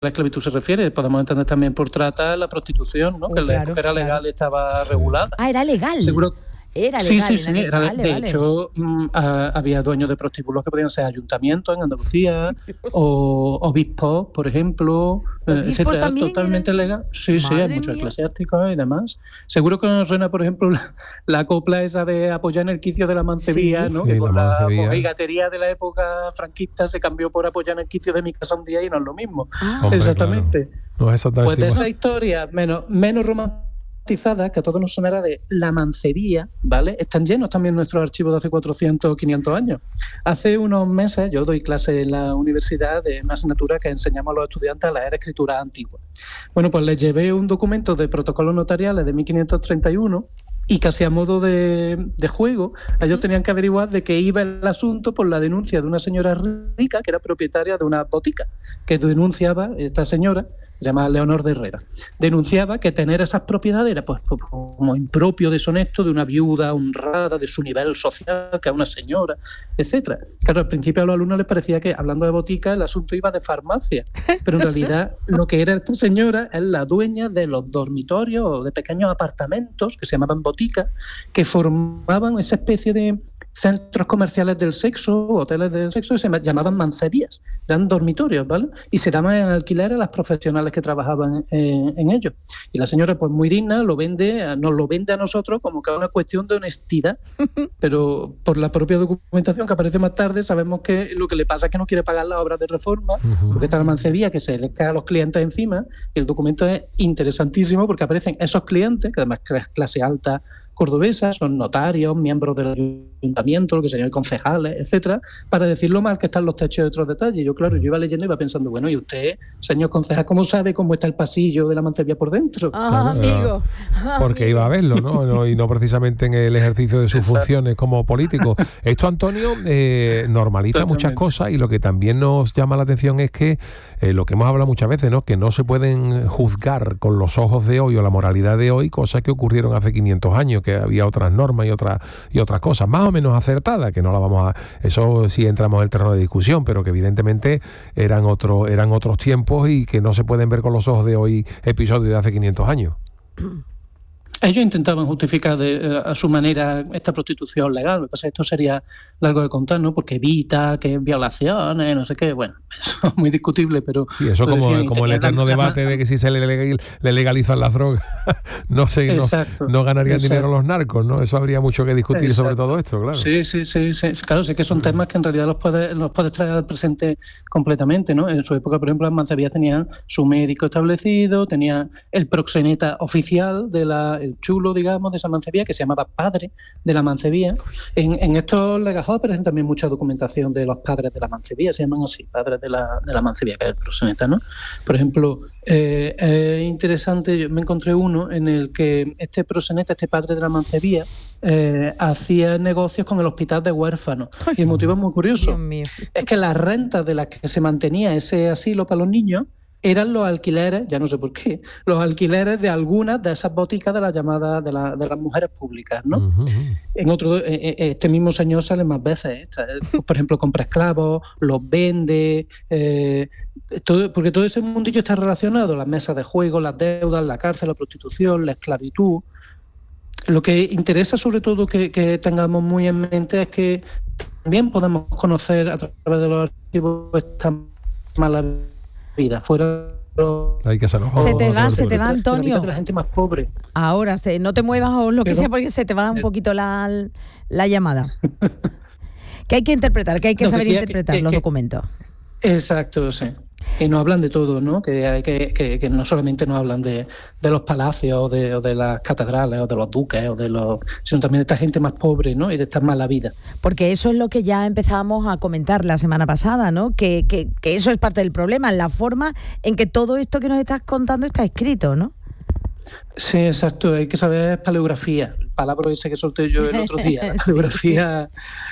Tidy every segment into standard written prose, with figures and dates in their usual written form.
la esclavitud se refiere. Podemos entender también por trata la prostitución, ¿no? Que en la época era legal y estaba regulada. Ah, era legal. Seguro. Era legal. Sí. De hecho, había dueños de prostíbulos que podían ser ayuntamientos en Andalucía o obispos, por ejemplo, etcétera. Totalmente legal. Sí, hay muchos eclesiásticos y demás. Seguro que nos suena, por ejemplo, la copla esa de apoyar en el quicio de la mancebía, ¿no? Que con la mojigatería de la época franquista se cambió por apoyar en el quicio de mi casa un día y no es lo mismo. Exactamente. Claro. No es exactamente pues de esa historia menos romántica, que a todos nos sonará de la mancebía, ¿vale? Están llenos también nuestros archivos de hace 400 o 500 años. Hace unos meses yo doy clase en la universidad de una asignatura que enseñamos a los estudiantes a leer escritura antigua. Bueno, pues les llevé un documento de protocolos notariales de 1531 y casi a modo de juego, ellos tenían que averiguar de qué iba el asunto por la denuncia de una señora rica que era propietaria de una botica, que denunciaba, esta señora, se llama Leonor de Herrera, denunciaba que tener esas propiedades era pues como impropio, deshonesto de una viuda honrada, de su nivel social, que es una señora, etcétera. Claro, al principio a los alumnos les parecía que, hablando de botica, el asunto iba de farmacia, pero en realidad lo que era esta señora es la dueña de los dormitorios o de pequeños apartamentos que se llamaban boticas, que formaban esa especie de centros comerciales del sexo, hoteles del sexo, que se llamaban mancebías, eran dormitorios, ¿vale? Y se daban en alquiler a las profesionales que trabajaban en ellos. Y la señora, pues muy digna, nos lo vende a nosotros como que es una cuestión de honestidad, pero por la propia documentación que aparece más tarde sabemos que lo que le pasa es que no quiere pagar las obras de reforma, porque está la mancebía que se le cae a los clientes encima, y el documento es interesantísimo porque aparecen esos clientes, que además es clase alta cordobesa, son notarios, miembros del ayuntamiento, lo que serían concejales, etcétera, para decir lo mal que están los techos y otros detalles. Yo iba leyendo y iba pensando, bueno, ¿y usted, señor concejal, cómo sabe cómo está el pasillo de la mancebía por dentro? Amigo. Porque iba a verlo, ¿no? Y no precisamente en el ejercicio de sus funciones como político. Esto, Antonio, normaliza muchas cosas, y lo que también nos llama la atención es que lo que hemos hablado muchas veces, ¿no? Que no se pueden juzgar con los ojos de hoy o la moralidad de hoy cosas que ocurrieron hace 500 años, que había otras normas y otras cosas más o menos acertadas, que no la vamos a... Eso sí entramos en el terreno de discusión, pero que evidentemente eran otros tiempos y que no se pueden ver con los ojos de hoy episodios de hace 500 años. Ellos intentaban justificar a su manera esta prostitución legal. Lo que pasa es que esto sería largo de contar, ¿no? Porque evita que violaciones, no sé qué. Bueno, eso es muy discutible, pero... Sí, eso como el eterno debate de que si se le legalizan las drogas no ganarían dinero los narcos, ¿no? Eso habría mucho que discutir sobre todo esto, claro. Sí. Claro, sí que son temas que en realidad los puedes traer al presente completamente, ¿no? En su época, por ejemplo, las mancebías tenían su médico establecido, tenían el proxeneta oficial el chulo, digamos, de esa mancebía, que se llamaba padre de la mancebía. En estos legados aparecen también mucha documentación de los padres de la mancebía, se llaman así, padres de la mancebía, que es el proxeneta, ¿no? Por ejemplo, es interesante, yo me encontré uno en el que este proxeneta, este padre de la mancebía, hacía negocios con el hospital de huérfanos. Y el motivo es muy curioso. Es que las rentas de las que se mantenía ese asilo para los niños eran los alquileres, ya no sé por qué, los alquileres de algunas de esas boticas de las llamadas de las mujeres públicas, ¿no? En este mismo señor sale más veces. Por ejemplo, compra esclavos, los vende, porque todo ese mundillo está relacionado, las mesas de juego, las deudas, la cárcel, la prostitución, la esclavitud. Lo que interesa sobre todo que tengamos muy en mente es que también podemos conocer a través de los archivos esta mala vida, fuera... Hay que hacerlo. Se te va, Antonio. De la gente más pobre. Ahora, no te muevas o lo que sea, porque se te va un poquito la llamada. Que hay que interpretar, que hay que saber interpretar los documentos. Exacto, sí. Que nos hablan de todo, ¿no? Que no solamente nos hablan de los palacios o de las catedrales o de los duques sino también de esta gente más pobre, ¿no? Y de esta mala vida. Porque eso es lo que ya empezábamos a comentar la semana pasada, ¿no? Que eso es parte del problema, la forma en que todo esto que nos estás contando está escrito, ¿no? Sí, exacto. Hay que saber paleografía, el palabra ese que solté yo el otro día. La paleografía,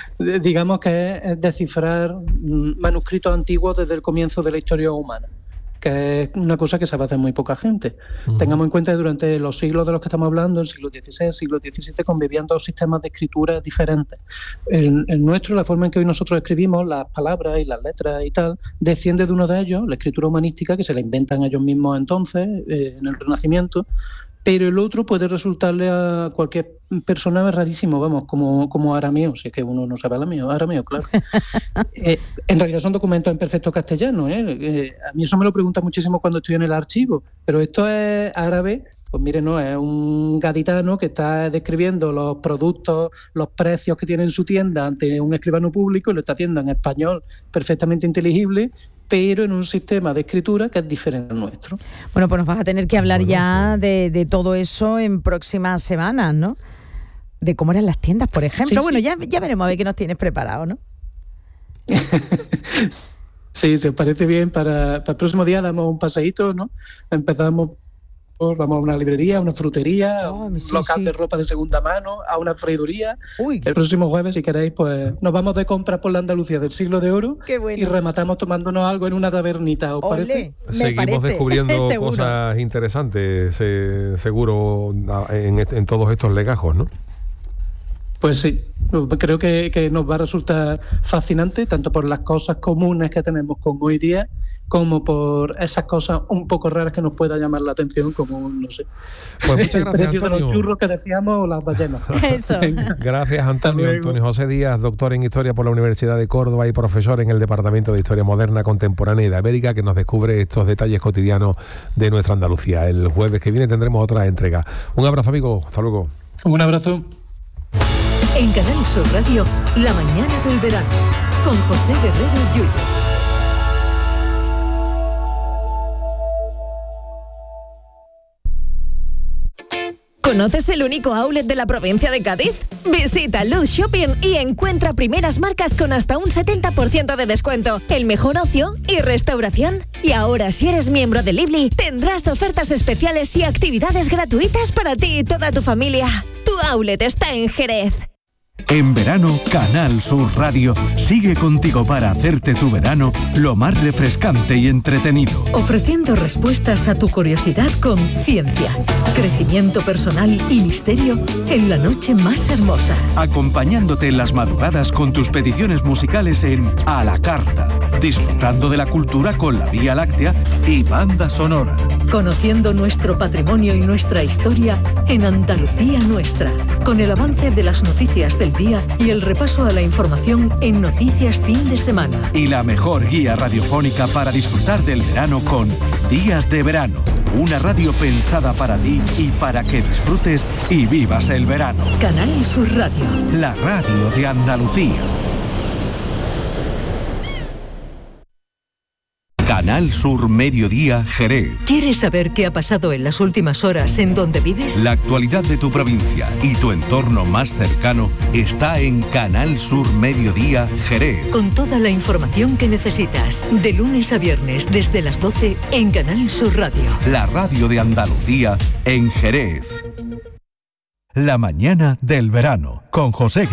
digamos que es descifrar manuscritos antiguos desde el comienzo de la historia humana. que es una cosa que sabe hacer muy poca gente. Tengamos en cuenta que durante los siglos de los que estamos hablando, el siglo XVI, el siglo XVII, convivían dos sistemas de escritura diferentes. El nuestro, la forma en que hoy nosotros escribimos las palabras y las letras y tal, desciende de uno de ellos, la escritura humanística, que se la inventan ellos mismos entonces, en el Renacimiento, pero el otro puede resultarle a cualquier persona rarísimo, vamos, como arameo, si es que uno no sabe arameo, claro. En realidad son documentos en perfecto castellano, a mí eso me lo preguntan muchísimo cuando estoy en el archivo, pero esto es árabe. Pues mire, no, es un gaditano que está describiendo los productos, los precios que tiene en su tienda ante un escribano público y lo está haciendo en español perfectamente inteligible, pero en un sistema de escritura que es diferente al nuestro. Bueno, pues nos vas a tener que hablar ya de todo eso en próximas semanas, ¿no? De cómo eran las tiendas, por ejemplo. Sí, bueno, sí. Ya veremos a ver qué nos tienes preparado, ¿no? Sí, si os parece bien, para el próximo día damos un paseíto, ¿no? Vamos a una librería, a una frutería, a un local de ropa de segunda mano, a una freiduría. Uy. El próximo jueves, si queréis, pues nos vamos de compras por la Andalucía del siglo de oro. Qué bueno. Y rematamos tomándonos algo en una tabernita, ¿os parece? Seguimos descubriendo cosas interesantes, seguro, en todos estos legajos, ¿no? Pues sí, creo que nos va a resultar fascinante, tanto por las cosas comunes que tenemos con hoy día, como por esas cosas un poco raras que nos pueda llamar la atención, como, no sé, pues muchas gracias, el precio Antonio. de los churros que decíamos o las ballenas. Eso. Gracias, Antonio. Antonio José Díaz, doctor en Historia por la Universidad de Córdoba y profesor en el Departamento de Historia Moderna, Contemporánea y de América, que nos descubre estos detalles cotidianos de nuestra Andalucía. El jueves que viene tendremos otra entrega. Un abrazo, amigo. Hasta luego. Un abrazo. En Canal Sur Radio, La mañana del verano, con José Guerrero Yuyo. ¿Conoces el único outlet de la provincia de Cádiz? Visita Luz Shopping y encuentra primeras marcas con hasta un 70% de descuento, el mejor ocio y restauración. Y ahora, si eres miembro de Lively, tendrás ofertas especiales y actividades gratuitas para ti y toda tu familia. Tu outlet está en Jerez. En verano, Canal Sur Radio sigue contigo para hacerte tu verano lo más refrescante y entretenido. Ofreciendo respuestas a tu curiosidad con ciencia, crecimiento personal y misterio en la noche más hermosa. Acompañándote en las madrugadas con tus peticiones musicales en A la Carta. Disfrutando de la cultura con la Vía Láctea y banda sonora. Conociendo nuestro patrimonio y nuestra historia en Andalucía Nuestra. Con el avance de las noticias del día y el repaso a la información en Noticias Fin de Semana. Y la mejor guía radiofónica para disfrutar del verano con Días de Verano. Una radio pensada para ti y para que disfrutes y vivas el verano. Canal Sur Radio. La radio de Andalucía. Canal Sur Mediodía, Jerez. ¿Quieres saber qué ha pasado en las últimas horas en donde vives? La actualidad de tu provincia y tu entorno más cercano está en Canal Sur Mediodía, Jerez. Con toda la información que necesitas, de lunes a viernes desde las 12 en Canal Sur Radio. La radio de Andalucía en Jerez. La mañana del verano con José